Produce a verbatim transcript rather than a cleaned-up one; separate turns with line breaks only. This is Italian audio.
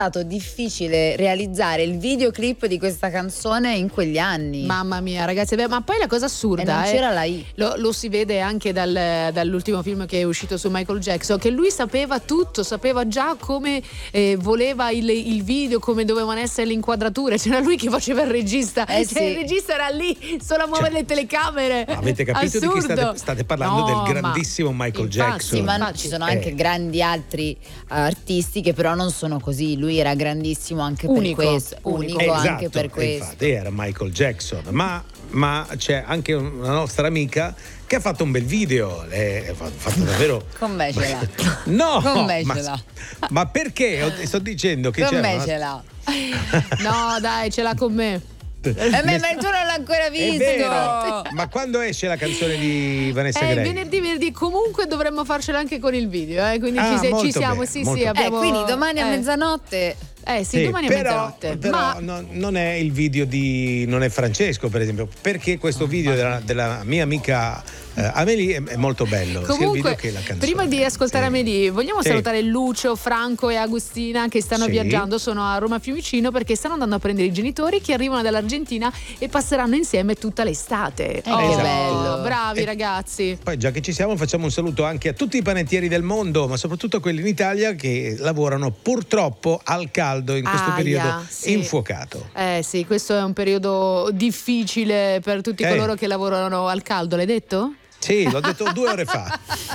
stato difficile realizzare il videoclip di questa canzone in quegli anni.
Mamma mia, ragazzi, beh, ma poi la cosa assurda
e non
eh,
c'era la I.
Lo, lo si vede anche dal, dall'ultimo film che è uscito su Michael Jackson, che lui sapeva tutto, sapeva già come eh, voleva il, il video, come dovevano essere le inquadrature. C'era lui che faceva il regista,
eh
cioè,
sì.
il regista era lì solo a muovere cioè, le telecamere.
Avete capito
Assurdo.
di chi state, state parlando?
No,
del grandissimo Michael
infatti,
Jackson.
Sì, ma
infatti,
ci sono
eh.
anche grandi altri artisti che però non sono così. Lui era grandissimo anche
unico,
per questo,
unico,
unico
esatto,
anche per questo.
Infatti era Michael Jackson, ma, ma c'è anche una nostra amica che ha fatto un bel video. Lei ha fatto davvero.
Con me ce l'ha.
No,
con me
ma,
ce l'ha.
ma perché? Sto dicendo che
con
c'è
me
una...
ce l'ha.
No, dai, ce l'ha con me.
Eh, ma, ma tu non l'hai ancora visto.
È vero. Ma quando esce la canzone di Vanessa
Eh,
Gray?
venerdì, venerdì. Comunque dovremmo farcela anche con il video, eh? Quindi
Ah,
ci, se- ci
molto
siamo,
bene,
sì,
molto
sì,
bene.
abbiamo.
Eh, quindi domani a
eh.
mezzanotte.
Eh sì,
Sì,
domani
però,
a mezzanotte.
però
Ma
no- non è il video di non è Francesco, per esempio, perché questo video della, della mia amica eh, Amelie è, è molto bello, sia il
comunque,
video che la canzone.
prima di ascoltare
Sì.
Amelie, vogliamo
Sì.
salutare Lucio, Franco e Agustina che stanno
Sì.
viaggiando, sono a Roma Fiumicino perché stanno andando a prendere i genitori che arrivano dall'Argentina e passeranno insieme tutta l'estate.
che
Esatto.
bello.
Bravi
E-
ragazzi.
Poi già che ci siamo facciamo un saluto anche a tutti i panettieri del mondo, ma soprattutto a quelli in Italia che lavorano purtroppo al caldo in questo
Aia,
periodo
sì.
infuocato.
Eh sì, questo è un periodo difficile per tutti
Eh.
coloro che lavorano al caldo, l'hai detto?
Sì, l'ho detto due ore fa.